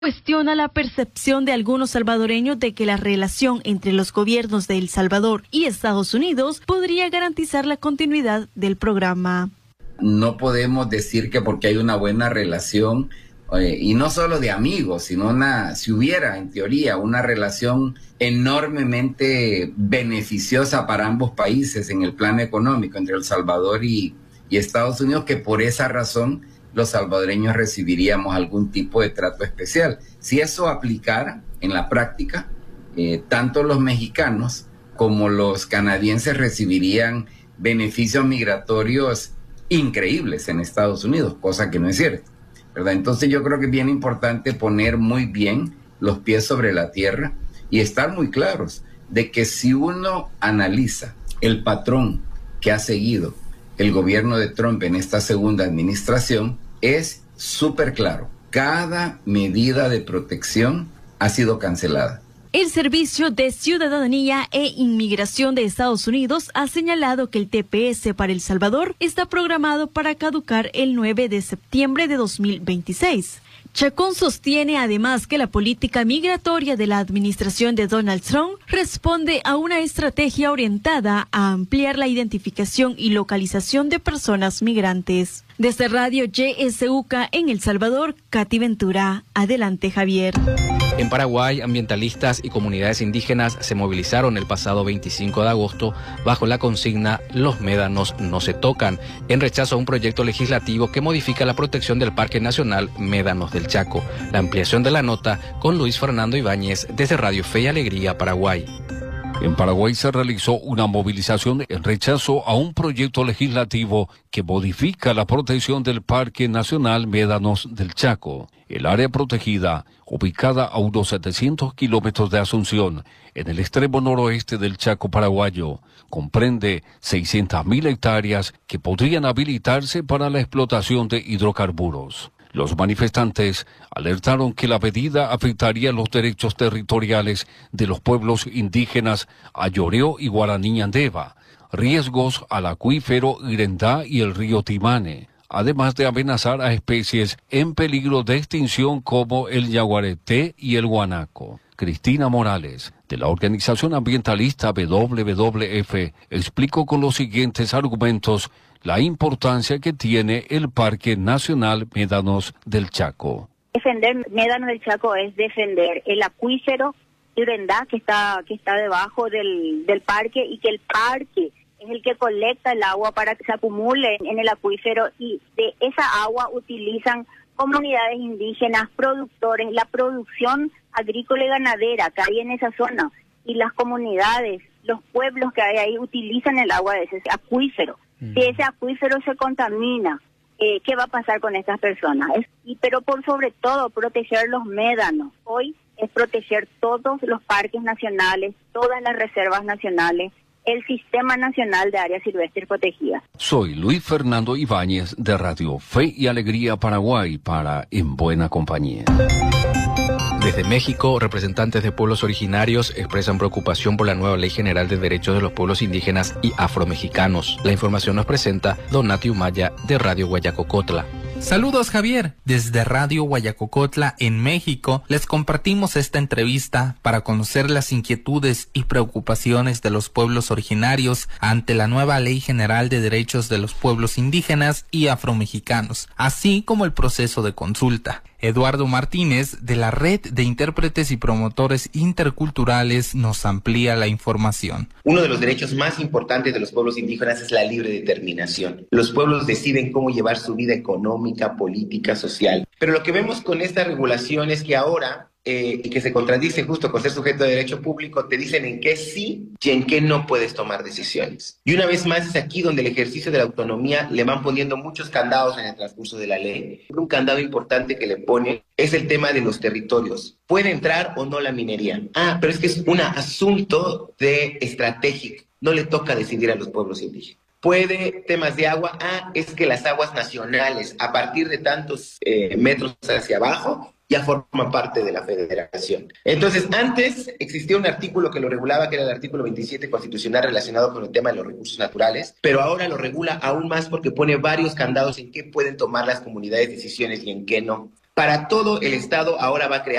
Cuestiona la percepción de algunos salvadoreños de que la relación entre los gobiernos de El Salvador y Estados Unidos podría garantizar la continuidad del programa. No podemos decir que porque hay una buena relación, y no solo de amigos, sino si hubiera en teoría una relación enormemente beneficiosa para ambos países en el plano económico entre El Salvador y Estados Unidos, que por esa razón los salvadoreños recibiríamos algún tipo de trato especial. Si eso aplicara en la práctica, tanto los mexicanos como los canadienses recibirían beneficios migratorios increíbles en Estados Unidos, cosa que no es cierto, ¿verdad? Entonces yo creo que es bien importante poner muy bien los pies sobre la tierra y estar muy claros de que si uno analiza el patrón que ha seguido el gobierno de Trump en esta segunda administración, es súper claro. Cada medida de protección ha sido cancelada. El Servicio de Ciudadanía e Inmigración de Estados Unidos ha señalado que el TPS para El Salvador está programado para caducar el 9 de septiembre de 2026. Chacón sostiene además que la política migratoria de la administración de Donald Trump responde a una estrategia orientada a ampliar la identificación y localización de personas migrantes. Desde Radio YSUK en El Salvador, Katy Ventura. Adelante, Javier. En Paraguay, ambientalistas y comunidades indígenas se movilizaron el pasado 25 de agosto bajo la consigna "Los médanos no se tocan", en rechazo a un proyecto legislativo que modifica la protección del Parque Nacional Médanos del Chaco. La ampliación de la nota con Luis Fernando Ibáñez desde Radio Fe y Alegría, Paraguay. En Paraguay se realizó una movilización en rechazo a un proyecto legislativo que modifica la protección del Parque Nacional Médanos del Chaco. El área protegida, ubicada a unos 700 kilómetros de Asunción, en el extremo noroeste del Chaco paraguayo, comprende 600.000 hectáreas que podrían habilitarse para la explotación de hidrocarburos. Los manifestantes alertaron que la medida afectaría los derechos territoriales de los pueblos indígenas Ayoreo y Guaraní Andeva, riesgos al acuífero Irendá y el río Timane, además de amenazar a especies en peligro de extinción como el yaguareté y el guanaco. Cristina Morales, de la organización ambientalista WWF, explicó con los siguientes argumentos la importancia que tiene el Parque Nacional Médanos del Chaco. Defender Médanos del Chaco es defender el acuífero Irendá que está debajo del parque, y que el parque es el que colecta el agua para que se acumule en el acuífero, y de esa agua utilizan comunidades indígenas, productores, la producción agrícola y ganadera que hay en esa zona, y las comunidades, los pueblos que hay ahí utilizan el agua de ese acuífero. Si ese acuífero se contamina, ¿qué va a pasar con estas personas? Pero por sobre todo, proteger los médanos. Hoy es proteger todos los parques nacionales, todas las reservas nacionales, el Sistema Nacional de Áreas Silvestres Protegidas. Soy Luis Fernando Ibáñez de Radio Fe y Alegría Paraguay para En Buena Compañía. Desde México, representantes de pueblos originarios expresan preocupación por la nueva Ley General de Derechos de los Pueblos Indígenas y Afromexicanos. La información nos presenta Donati Umaya de Radio Guayacocotla. Saludos, Javier. Desde Radio Guayacocotla en México les compartimos esta entrevista para conocer las inquietudes y preocupaciones de los pueblos originarios ante la nueva Ley General de Derechos de los Pueblos Indígenas y Afromexicanos, así como el proceso de consulta. Eduardo Martínez, de la Red de Intérpretes y Promotores Interculturales, nos amplía la información. Uno de los derechos más importantes de los pueblos indígenas es la libre determinación. Los pueblos deciden cómo llevar su vida económica, política, social. Pero lo que vemos con esta regulación es que ahora, y que se contradice justo con ser sujeto de derecho público, te dicen en qué sí y en qué no puedes tomar decisiones. Y una vez más es aquí donde el ejercicio de la autonomía le van poniendo muchos candados en el transcurso de la ley. Un candado importante que le pone es el tema de los territorios. ¿Puede entrar o no la minería? Pero es que es un asunto de estratégico. No le toca decidir a los pueblos indígenas. ¿Puede temas de agua? Es que las aguas nacionales, a partir de tantos metros hacia abajo, ya forma parte de la federación. Entonces, antes existía un artículo que lo regulaba, que era el artículo 27 constitucional relacionado con el tema de los recursos naturales, pero ahora lo regula aún más porque pone varios candados en qué pueden tomar las comunidades decisiones y en qué no. Para todo el Estado ahora va a crear